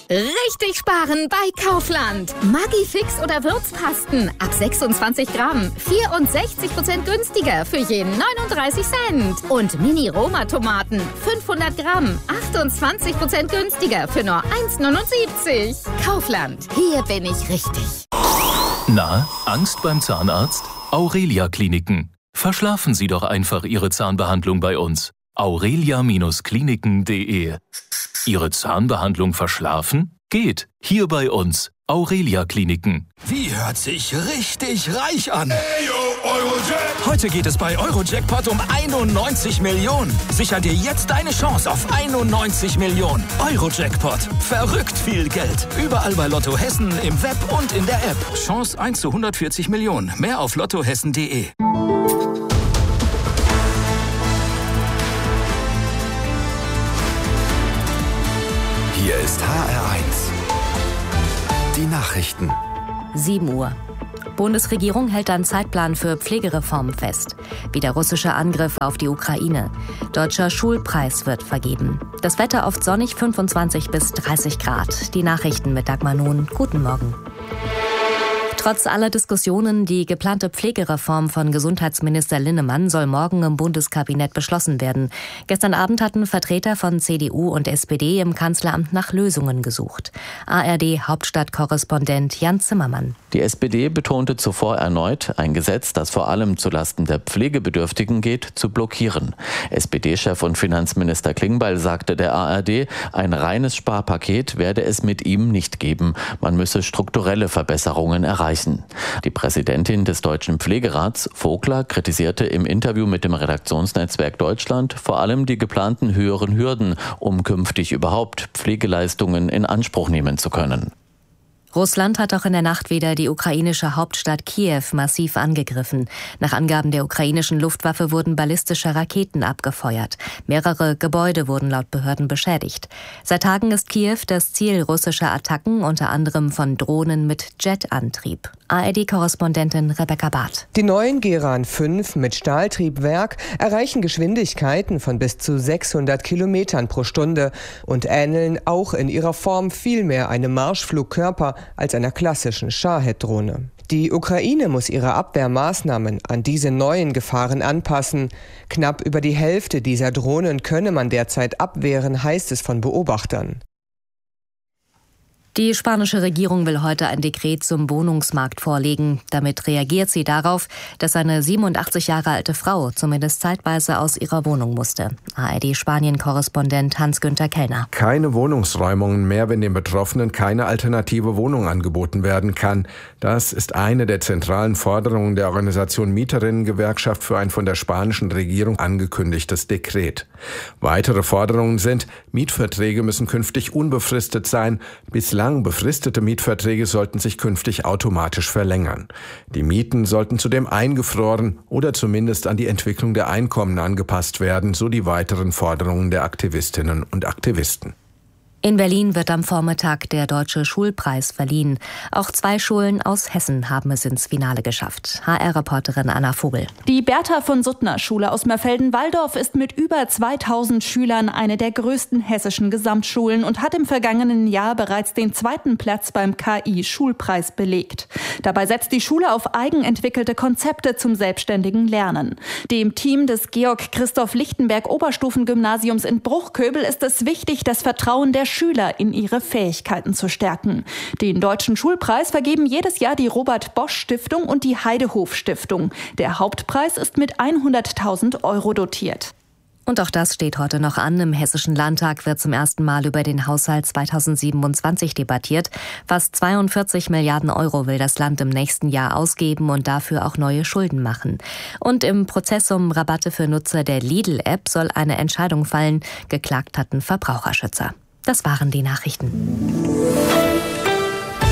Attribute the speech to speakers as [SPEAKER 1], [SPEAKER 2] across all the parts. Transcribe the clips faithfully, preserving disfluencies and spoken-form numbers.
[SPEAKER 1] Richtig sparen bei Kaufland. Maggi-Fix oder Würzpasten ab sechsundzwanzig Gramm. vierundsechzig Prozent günstiger für jeden neununddreißig Cent. Und Mini-Roma-Tomaten fünfhundert Gramm. achtundzwanzig Prozent günstiger für nur eins neunundsiebzig. Kaufland, hier bin ich richtig.
[SPEAKER 2] Na, Angst beim Zahnarzt? Aurelia Kliniken. Verschlafen Sie doch einfach Ihre Zahnbehandlung bei uns. aurelia Kliniken punkt de. Ihre Zahnbehandlung verschlafen? Geht. Hier bei uns. Aurelia Kliniken.
[SPEAKER 3] Wie hört sich richtig reich an? Hey, yo, Eurojackpot. Heute geht es bei Eurojackpot um einundneunzig Millionen. Sicher dir jetzt deine Chance auf einundneunzig Millionen. Eurojackpot. Verrückt viel Geld. Überall bei Lotto Hessen, im Web und in der App. Chance eins zu hundertvierzig Millionen. Mehr auf lottohessen punkt de.
[SPEAKER 4] Hier ist H R eins. Die Nachrichten.
[SPEAKER 5] sieben Uhr. Bundesregierung hält einen Zeitplan für Pflegereformen fest. Wie der russische Angriff auf die Ukraine. Deutscher Schulpreis wird vergeben. Das Wetter oft sonnig, fünfundzwanzig bis dreißig Grad. Die Nachrichten mit Dagmar Nun. Guten Morgen. Trotz aller Diskussionen, die geplante Pflegereform von Gesundheitsminister Linnemann soll morgen im Bundeskabinett beschlossen werden. Gestern Abend hatten Vertreter von C D U und S P D im Kanzleramt nach Lösungen gesucht. A R D-Hauptstadtkorrespondent Jan Zimmermann.
[SPEAKER 6] Die S P D betonte zuvor erneut, ein Gesetz, das vor allem zulasten der Pflegebedürftigen geht, zu blockieren. S P D-Chef und Finanzminister Klingbeil sagte der A R D, ein reines Sparpaket werde es mit ihm nicht geben. Man müsse strukturelle Verbesserungen erreichen. Die Präsidentin des Deutschen Pflegerats, Vogler, kritisierte im Interview mit dem Redaktionsnetzwerk Deutschland vor allem die geplanten höheren Hürden, um künftig überhaupt Pflegeleistungen in Anspruch nehmen zu können.
[SPEAKER 5] Russland hat auch in der Nacht wieder die ukrainische Hauptstadt Kiew massiv angegriffen. Nach Angaben der ukrainischen Luftwaffe wurden ballistische Raketen abgefeuert. Mehrere Gebäude wurden laut Behörden beschädigt. Seit Tagen ist Kiew das Ziel russischer Attacken, unter anderem von Drohnen mit Jetantrieb. A R D-Korrespondentin Rebecca Barth.
[SPEAKER 7] Die neuen Geran fünf mit Stahltriebwerk erreichen Geschwindigkeiten von bis zu sechshundert Kilometern pro Stunde und ähneln auch in ihrer Form viel mehr einem Marschflugkörper als einer klassischen Shahed-Drohne. Die Ukraine muss ihre Abwehrmaßnahmen an diese neuen Gefahren anpassen. Knapp über die Hälfte dieser Drohnen könne man derzeit abwehren, heißt es von Beobachtern.
[SPEAKER 5] Die spanische Regierung will heute ein Dekret zum Wohnungsmarkt vorlegen. Damit reagiert sie darauf, dass eine siebenundachtzig Jahre alte Frau zumindest zeitweise aus ihrer Wohnung musste. A R D-Spanien-Korrespondent Hans-Günther Kellner.
[SPEAKER 8] Keine Wohnungsräumungen mehr, wenn den Betroffenen keine alternative Wohnung angeboten werden kann. Das ist eine der zentralen Forderungen der Organisation Mieterinnen-Gewerkschaft für ein von der spanischen Regierung angekündigtes Dekret. Weitere Forderungen sind, Mietverträge müssen künftig unbefristet sein. Bislang befristete Mietverträge sollten sich künftig automatisch verlängern. Die Mieten sollten zudem eingefroren oder zumindest an die Entwicklung der Einkommen angepasst werden, so die weiteren Forderungen der Aktivistinnen und Aktivisten.
[SPEAKER 5] In Berlin wird am Vormittag der Deutsche Schulpreis verliehen. Auch zwei Schulen aus Hessen haben es ins Finale geschafft. H R-Reporterin Anna Vogel.
[SPEAKER 9] Die Bertha-von-Suttner-Schule aus Mörfelden-Walldorf ist mit über zweitausend Schülern eine der größten hessischen Gesamtschulen und hat im vergangenen Jahr bereits den zweiten Platz beim K I-Schulpreis belegt. Dabei setzt die Schule auf eigenentwickelte Konzepte zum selbstständigen Lernen. Dem Team des Georg-Christoph-Lichtenberg-Oberstufengymnasiums in Bruchköbel ist es wichtig, das Vertrauen der Schüler in ihre Fähigkeiten zu stärken. Den Deutschen Schulpreis vergeben jedes Jahr die Robert-Bosch-Stiftung und die Heidehof-Stiftung. Der Hauptpreis ist mit hunderttausend Euro dotiert.
[SPEAKER 5] Und auch das steht heute noch an. Im Hessischen Landtag wird zum ersten Mal über den Haushalt zweitausendsiebenundzwanzig debattiert. Fast zweiundvierzig Milliarden Euro will das Land im nächsten Jahr ausgeben und dafür auch neue Schulden machen. Und im Prozess um Rabatte für Nutzer der Lidl-App soll eine Entscheidung fallen. Geklagt hatten Verbraucherschützer. Das waren die Nachrichten.
[SPEAKER 4] Guten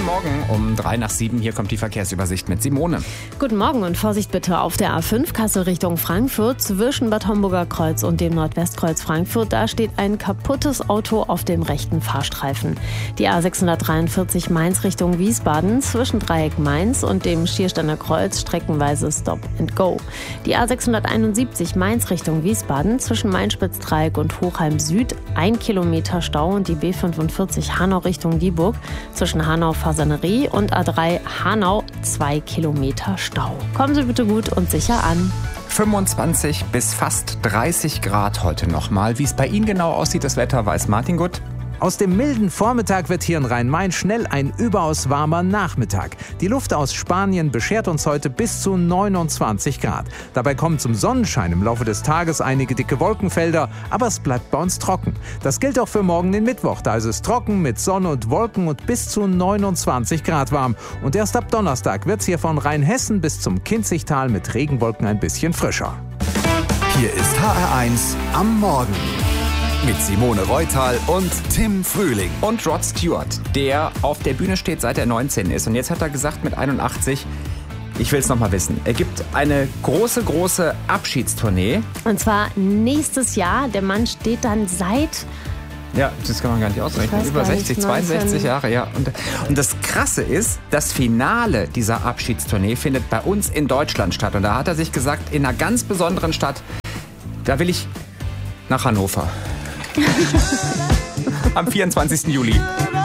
[SPEAKER 10] Guten Morgen um drei nach sieben. Hier kommt die Verkehrsübersicht mit Simone.
[SPEAKER 11] Guten Morgen und Vorsicht bitte auf der A fünf Kassel Richtung Frankfurt zwischen Bad Homburger Kreuz und dem Nordwestkreuz Frankfurt. Da steht ein kaputtes Auto auf dem rechten Fahrstreifen. Die A sechshundertdreiundvierzig Mainz Richtung Wiesbaden zwischen Dreieck Mainz und dem Schiersteiner Kreuz streckenweise Stop and Go. Die A sechshunderteinundsiebzig Mainz Richtung Wiesbaden zwischen Mainspitz-Dreieck und Hochheim Süd ein Kilometer Stau und die B fünfundvierzig Hanau Richtung Dieburg zwischen Hanau-Fasanerie und A drei Hanau zwei Kilometer Stau. Kommen Sie bitte gut und sicher an.
[SPEAKER 10] fünfundzwanzig bis fast dreißig Grad heute nochmal. Wie es bei Ihnen genau aussieht, das Wetter, weiß Martin Gutt.
[SPEAKER 12] Aus dem milden Vormittag wird hier in Rhein-Main schnell ein überaus warmer Nachmittag. Die Luft aus Spanien beschert uns heute bis zu neunundzwanzig Grad. Dabei kommen zum Sonnenschein im Laufe des Tages einige dicke Wolkenfelder, aber es bleibt bei uns trocken. Das gilt auch für morgen den Mittwoch, da ist es trocken mit Sonne und Wolken und bis zu neunundzwanzig Grad warm. Und erst ab Donnerstag wird es hier von Rheinhessen bis zum Kinzigtal mit Regenwolken ein bisschen frischer.
[SPEAKER 4] Hier ist H R eins am Morgen. Mit Simone Reutal und Tim Frühling.
[SPEAKER 10] Und Rod Stewart, der auf der Bühne steht, seit er neunzehn ist. Und jetzt hat er gesagt mit einundachtzig, ich will es nochmal wissen. Er gibt eine große, große Abschiedstournee.
[SPEAKER 11] Und zwar nächstes Jahr. Der Mann steht dann seit...
[SPEAKER 10] Ja, das kann man gar nicht ausrechnen. Über sechzig, zweiundsechzig Jahre, ja. Und, und das Krasse ist, das Finale dieser Abschiedstournee findet bei uns in Deutschland statt. Und da hat er sich gesagt, in einer ganz besonderen Stadt, da will ich nach Hannover. Am vierundzwanzigsten Juli.